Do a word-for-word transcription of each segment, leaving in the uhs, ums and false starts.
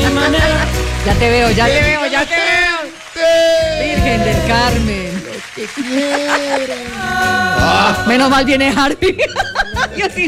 Ya te veo, ya te veo, ya te veo. Virgen del Carmen. Que quieren. Ah. Menos mal viene Harvey. Yo sí.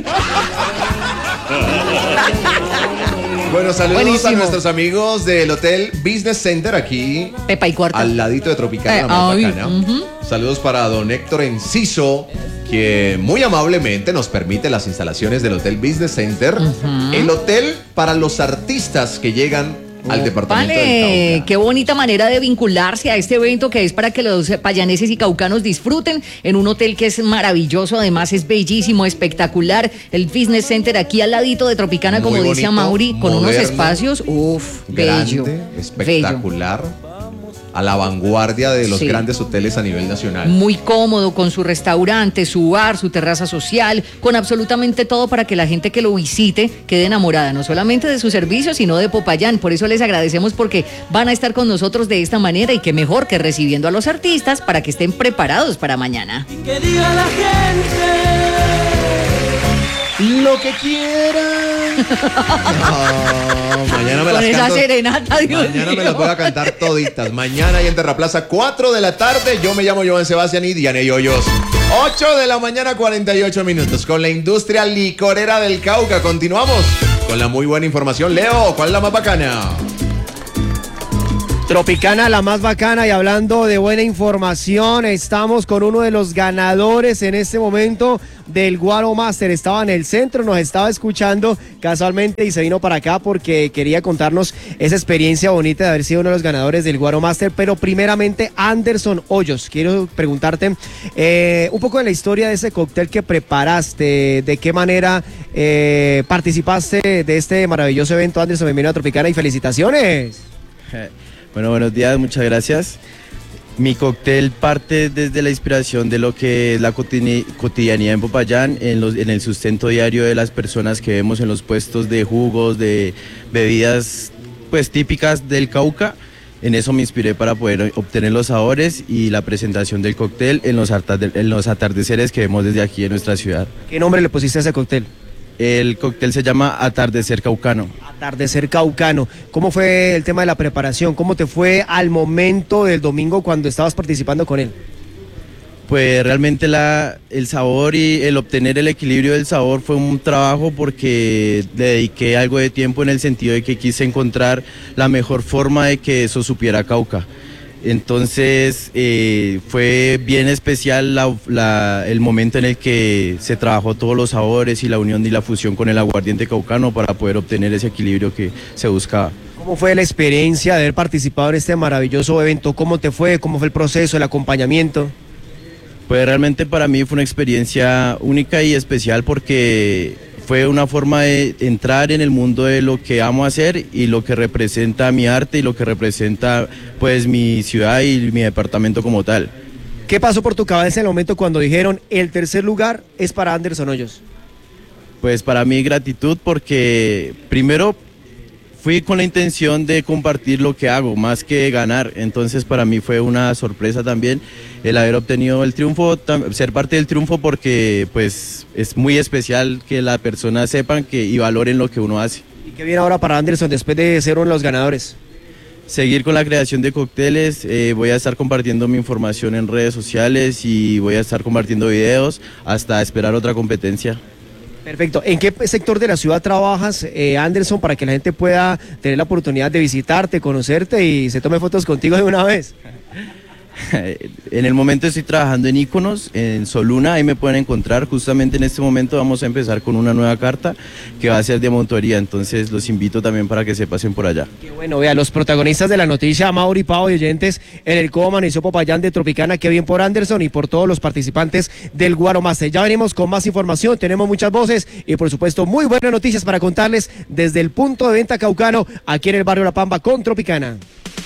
Bueno, saludos Buenísimo. a nuestros amigos del Hotel Business Center aquí. Pepa y Cuarta. Al ladito de Tropicana, Eh, la más ay, bacana. uh-huh. Saludos para don Héctor Enciso, que muy amablemente nos permite las instalaciones del Hotel Business Center. Uh-huh. El hotel para los artistas que llegan al departamento Vale, del Cauca. qué bonita manera de vincularse a este evento que es para que los payaneses y caucanos disfruten en un hotel que es maravilloso, además es bellísimo, espectacular. El Business Center aquí al ladito de Tropicana, Muy como dice bonito, Mauri, con moderno, unos espacios, uff, bello. Grande, espectacular. Bello. A la vanguardia de los sí. grandes hoteles a nivel nacional. Muy cómodo, con su restaurante, su bar, su terraza social, con absolutamente todo para que la gente que lo visite quede enamorada, no solamente de sus servicios, sino de Popayán. Por eso les agradecemos porque van a estar con nosotros de esta manera y qué mejor que recibiendo a los artistas para que estén preparados para mañana. Y que diga la gente lo que quieran. No, mañana me con las esa canto. Serenata, Dios Mañana mío. me las voy a cantar toditas. Mañana ahí en Terraplaza, cuatro de la tarde. Yo me llamo Joan Sebastián y Diane Hoyos. ocho de la mañana, cuarenta y ocho minutos. Con la industria licorera del Cauca. Continuamos con la muy buena información. Leo, ¿cuál es la más bacana? Tropicana, la más bacana, y hablando de buena información, estamos con uno de los ganadores en este momento del Guaro Master. Estaba en el centro, nos estaba escuchando casualmente y se vino para acá porque quería contarnos esa experiencia bonita de haber sido uno de los ganadores del Guaro Master. Pero primeramente, Anderson Hoyos, quiero preguntarte eh, un poco de la historia de ese cóctel que preparaste, de qué manera eh, participaste de este maravilloso evento. Anderson, bienvenido a Tropicana y felicitaciones. Bueno, buenos días, muchas gracias. Mi cóctel parte desde la inspiración de lo que es la cotidianidad en Popayán, en, los, en el sustento diario de las personas que vemos en los puestos de jugos, de bebidas pues típicas del Cauca. En eso me inspiré para poder obtener los sabores y la presentación del cóctel en los, en los atardeceres que vemos desde aquí en nuestra ciudad. ¿Qué nombre le pusiste a ese cóctel? El cóctel se llama Atardecer Caucano. Atardecer Caucano. ¿Cómo fue el tema de la preparación? ¿Cómo te fue al momento del domingo cuando estabas participando con él? Pues realmente la, el sabor y el obtener el equilibrio del sabor fue un trabajo porque le dediqué algo de tiempo en el sentido de que quise encontrar la mejor forma de que eso supiera Cauca. Entonces eh, fue bien especial la, la, el momento en el que se trabajó todos los sabores y la unión y la fusión con el aguardiente caucano para poder obtener ese equilibrio que se buscaba. ¿Cómo fue la experiencia de haber participado en este maravilloso evento? ¿Cómo te fue? ¿Cómo fue el proceso, el acompañamiento? Pues realmente para mí fue una experiencia única y especial porque fue una forma de entrar en el mundo de lo que amo hacer y lo que representa mi arte y lo que representa pues mi ciudad y mi departamento como tal. ¿Qué pasó por tu cabeza en el momento cuando dijeron el tercer lugar es para Anderson Hoyos? Pues para mí gratitud porque primero fui con la intención de compartir lo que hago, más que ganar. Entonces para mí fue una sorpresa también el haber obtenido el triunfo, ser parte del triunfo porque pues es muy especial que las personas sepan que, y valoren lo que uno hace. ¿Y qué viene ahora para Anderson después de ser uno de los ganadores? Seguir con la creación de cócteles, eh, voy a estar compartiendo mi información en redes sociales y voy a estar compartiendo videos hasta esperar otra competencia. Perfecto. ¿En qué sector de la ciudad trabajas, eh, Anderson, para que la gente pueda tener la oportunidad de visitarte, conocerte y se tome fotos contigo de una vez? En el momento estoy trabajando en Íconos, en Soluna, ahí me pueden encontrar. Justamente en este momento vamos a empezar con una nueva carta que va a ser de montuería, entonces los invito también para que se pasen por allá. Qué bueno, vea, los protagonistas de la noticia, Mauri, Pau y oyentes, en el Cómo Amaneció Popayán de Tropicana, qué bien por Anderson y por todos los participantes del Guaro Master. Ya venimos con más información, tenemos muchas voces y por supuesto muy buenas noticias para contarles desde el punto de venta caucano, aquí en el barrio La Pampa con Tropicana.